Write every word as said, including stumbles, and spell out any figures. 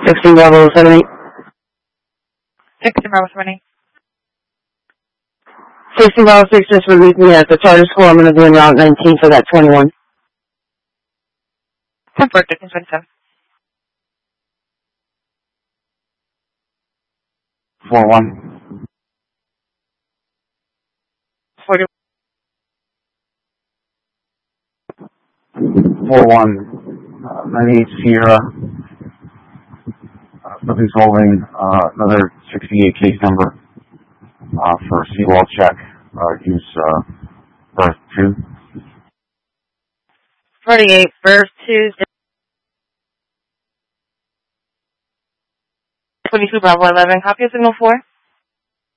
sixteen Bravo seven eight. sixteen Bravo seven eight. sixteen Bravo six just released me at the charter school. I'm going to be in Route nineteen for that twenty-one. ten four, thirteen twenty-seven. four one. forty. four one. Uh, ninety-eight Sierra. Uh, something's holding uh, another sixty-eight case number uh, for seawall check. Uh, use uh, birth two. forty-eight, birth two. twenty-two Bravo eleven. Copy of signal four.